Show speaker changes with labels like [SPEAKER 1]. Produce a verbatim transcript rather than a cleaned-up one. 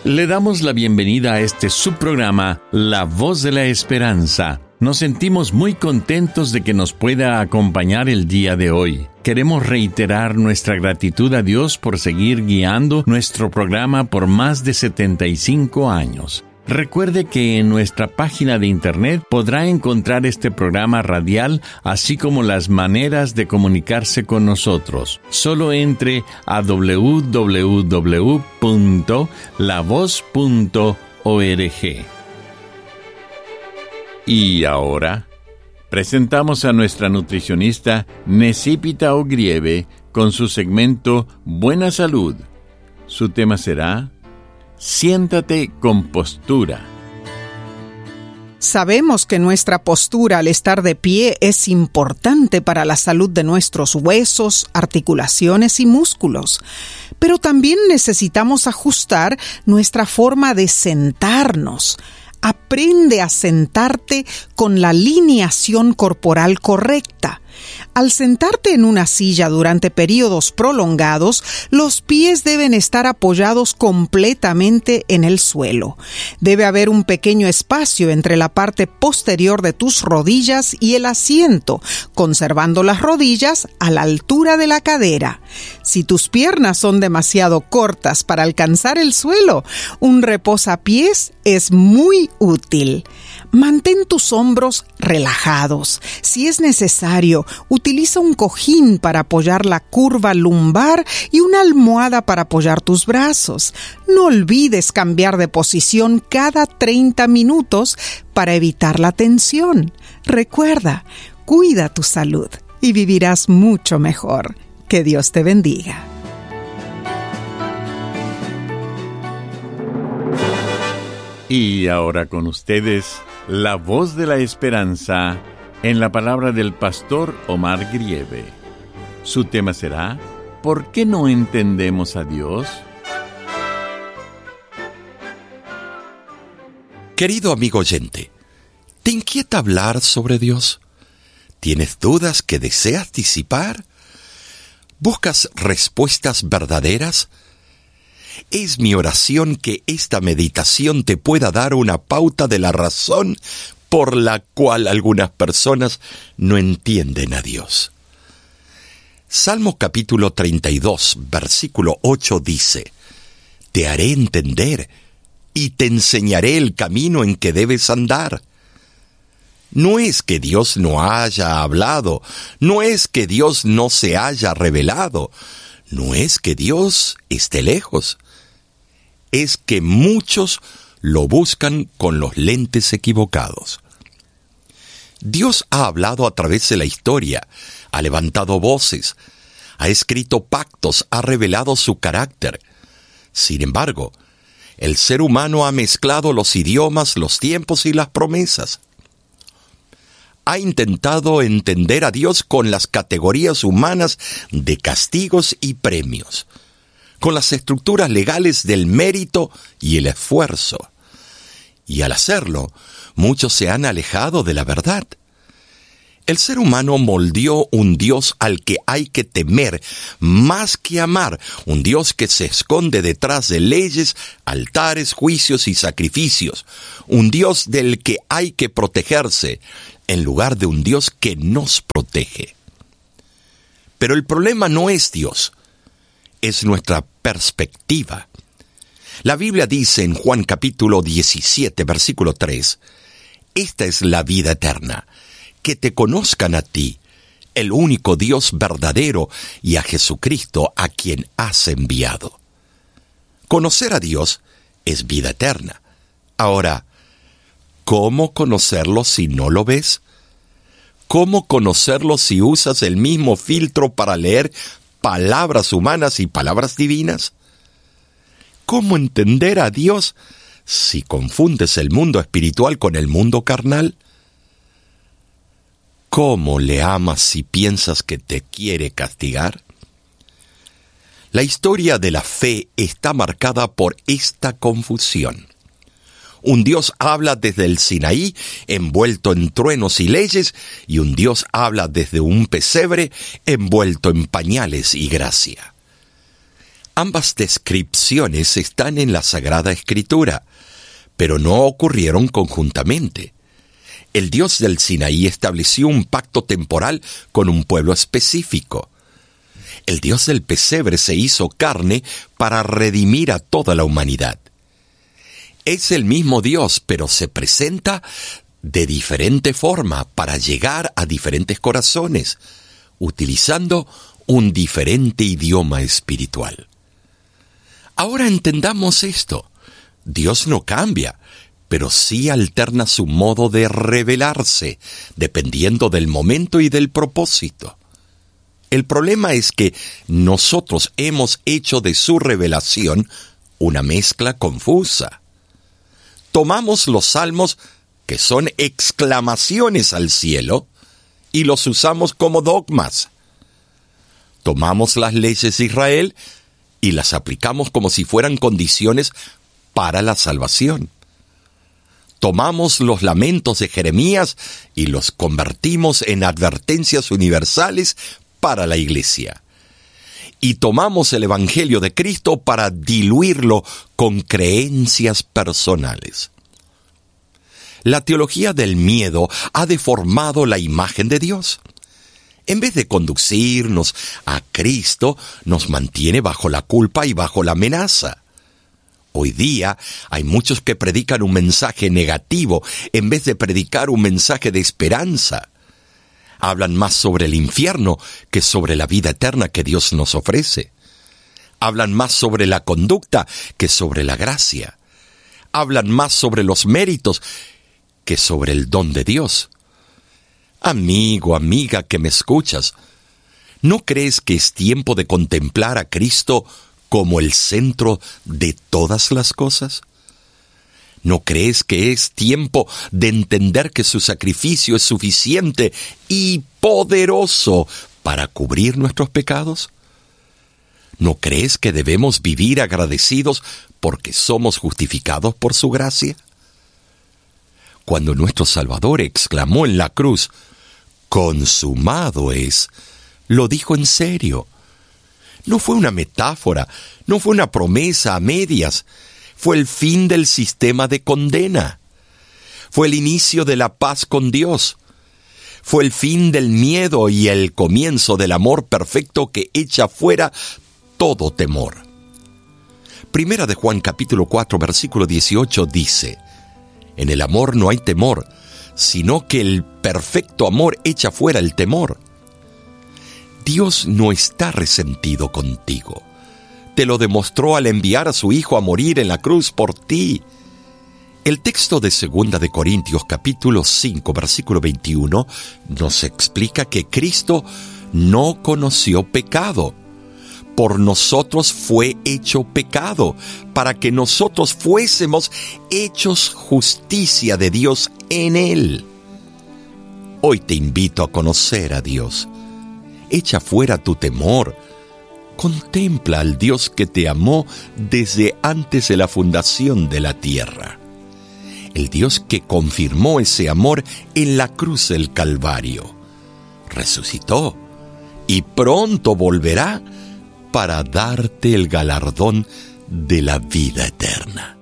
[SPEAKER 1] Le damos la bienvenida a este subprograma, La Voz de la Esperanza. Nos sentimos muy contentos de que nos pueda acompañar el día de hoy. Queremos reiterar nuestra gratitud a Dios por seguir guiando nuestro programa por más de setenta y cinco años. Recuerde que en nuestra página de internet podrá encontrar este programa radial, así como las maneras de comunicarse con nosotros. Solo entre a doble u doble u doble u punto la voz punto org. Y ahora presentamos a nuestra nutricionista Necipita Ogrieve con su segmento Buena Salud. Su tema será Siéntate con postura.
[SPEAKER 2] Sabemos que nuestra postura al estar de pie es importante para la salud de nuestros huesos, articulaciones y músculos, pero también necesitamos ajustar nuestra forma de sentarnos. Aprende a sentarte con la alineación corporal correcta. Al sentarte en una silla durante periodos prolongados, los pies deben estar apoyados completamente en el suelo. Debe haber un pequeño espacio entre la parte posterior de tus rodillas y el asiento, conservando las rodillas a la altura de la cadera. Si tus piernas son demasiado cortas para alcanzar el suelo, un reposapiés es muy útil. Mantén tus hombros relajados. Si es necesario, utiliza un cojín para apoyar la curva lumbar y una almohada para apoyar tus brazos. No olvides cambiar de posición cada treinta minutos para evitar la tensión. Recuerda, cuida tu salud y vivirás mucho mejor. Que Dios te bendiga.
[SPEAKER 1] Y ahora con ustedes, la voz de la esperanza en la palabra del pastor Omar Grieve. Su tema será, ¿por qué no entendemos a Dios?
[SPEAKER 3] Querido amigo oyente, ¿te inquieta hablar sobre Dios? ¿Tienes dudas que deseas disipar? ¿Buscas respuestas verdaderas? Es mi oración que esta meditación te pueda dar una pauta de la razón por la cual algunas personas no entienden a Dios. Salmo capítulo treinta y dos, versículo ocho dice: Te haré entender y te enseñaré el camino en que debes andar. No es que Dios no haya hablado, no es que Dios no se haya revelado, no es que Dios esté lejos. Es que muchos lo buscan con los lentes equivocados. Dios ha hablado a través de la historia, ha levantado voces, ha escrito pactos, ha revelado su carácter. Sin embargo, el ser humano ha mezclado los idiomas, los tiempos y las promesas. Ha intentado entender a Dios con las categorías humanas de castigos y premios, con las estructuras legales del mérito y el esfuerzo. Y al hacerlo, muchos se han alejado de la verdad. El ser humano moldeó un Dios al que hay que temer más que amar, un Dios que se esconde detrás de leyes, altares, juicios y sacrificios, un Dios del que hay que protegerse, en lugar de un Dios que nos protege. Pero el problema no es Dios, es nuestra perspectiva. La Biblia dice en Juan capítulo diecisiete, versículo tres, Esta es la vida eterna, que te conozcan a ti, el único Dios verdadero, y a Jesucristo a quien has enviado. Conocer a Dios es vida eterna. Ahora, ¿cómo conocerlo si no lo ves? ¿Cómo conocerlo si usas el mismo filtro para leer palabras humanas y palabras divinas? ¿Cómo entender a Dios si confundes el mundo espiritual con el mundo carnal? ¿Cómo le amas si piensas que te quiere castigar? La historia de la fe está marcada por esta confusión. Un Dios habla desde el Sinaí, envuelto en truenos y leyes, y un Dios habla desde un pesebre, envuelto en pañales y gracia. Ambas descripciones están en la Sagrada Escritura, pero no ocurrieron conjuntamente. El Dios del Sinaí estableció un pacto temporal con un pueblo específico. El Dios del pesebre se hizo carne para redimir a toda la humanidad. Es el mismo Dios, pero se presenta de diferente forma para llegar a diferentes corazones, utilizando un diferente idioma espiritual. Ahora entendamos esto. Dios no cambia, pero sí alterna su modo de revelarse, dependiendo del momento y del propósito. El problema es que nosotros hemos hecho de su revelación una mezcla confusa. Tomamos los salmos, que son exclamaciones al cielo, y los usamos como dogmas. Tomamos las leyes de Israel y las aplicamos como si fueran condiciones para la salvación. Tomamos los lamentos de Jeremías y los convertimos en advertencias universales para la Iglesia. Y tomamos el Evangelio de Cristo para diluirlo con creencias personales. La teología del miedo ha deformado la imagen de Dios. En vez de conducirnos a Cristo, nos mantiene bajo la culpa y bajo la amenaza. Hoy día hay muchos que predican un mensaje negativo en vez de predicar un mensaje de esperanza. Hablan más sobre el infierno que sobre la vida eterna que Dios nos ofrece. Hablan más sobre la conducta que sobre la gracia. Hablan más sobre los méritos que sobre el don de Dios. Amigo, amiga que me escuchas, ¿no crees que es tiempo de contemplar a Cristo como el centro de todas las cosas? ¿No crees que es tiempo de entender que su sacrificio es suficiente y poderoso para cubrir nuestros pecados? ¿No crees que debemos vivir agradecidos porque somos justificados por su gracia? Cuando nuestro Salvador exclamó en la cruz, «Consumado es», lo dijo en serio. No fue una metáfora, no fue una promesa a medias, fue el fin del sistema de condena. Fue el inicio de la paz con Dios. Fue el fin del miedo y el comienzo del amor perfecto que echa fuera todo temor. Primera de Juan capítulo cuatro versículo dieciocho dice, «En el amor no hay temor, sino que el perfecto amor echa fuera el temor». Dios no está resentido contigo. Te lo demostró al enviar a su Hijo a morir en la cruz por ti. El texto de Segunda de Corintios capítulo cinco versículo veintiuno nos explica que Cristo no conoció pecado. Por nosotros fue hecho pecado, para que nosotros fuésemos hechos justicia de Dios en Él. Hoy te invito a conocer a Dios. Echa fuera tu temor. Contempla al Dios que te amó desde antes de la fundación de la tierra. El Dios que confirmó ese amor en la cruz del Calvario. Resucitó y pronto volverá para darte el galardón de la vida eterna.